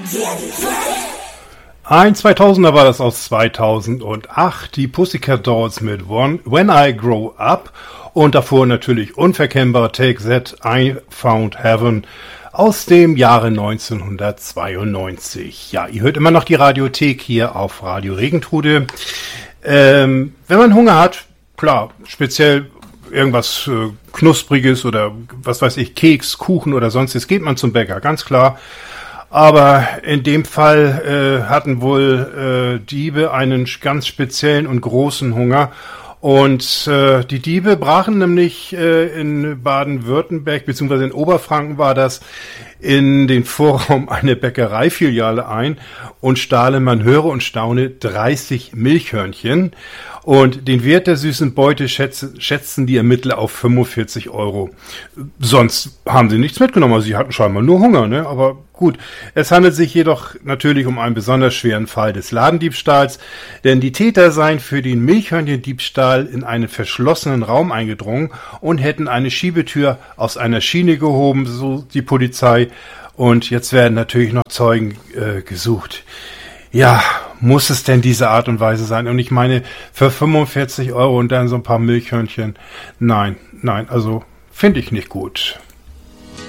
Ein 2000er war das aus 2008, die Pussycat Dolls mit When I Grow Up und davor natürlich unverkennbar Take That, I Found Heaven aus dem Jahre 1992. Ja, ihr hört immer noch die Radiothek hier auf Radio Regentrude. Wenn man Hunger hat, klar, speziell irgendwas Knuspriges oder was weiß ich, Keks, Kuchen oder sonstiges, geht man zum Bäcker, ganz klar. Aber in dem Fall hatten wohl Diebe einen ganz speziellen und großen Hunger. Und die Diebe brachen nämlich in Baden-Württemberg, beziehungsweise in Oberfranken war das, in den Vorraum einer Bäckereifiliale ein und stahlen, man höre und staune, 30 Milchhörnchen. Und den Wert der süßen Beute schätzen die Ermittler auf 45 €. Sonst haben sie nichts mitgenommen. Also sie hatten scheinbar nur Hunger, ne? Aber gut. Es handelt sich jedoch natürlich um einen besonders schweren Fall des Ladendiebstahls, denn die Täter seien für den Milchhörnchendiebstahl in einen verschlossenen Raum eingedrungen und hätten eine Schiebetür aus einer Schiene gehoben, so die Polizei. Und jetzt werden natürlich noch Zeugen gesucht. Ja, muss es denn diese Art und Weise sein? Und ich meine, für 45 € und dann so ein paar Milchhörnchen, nein, also finde ich nicht gut.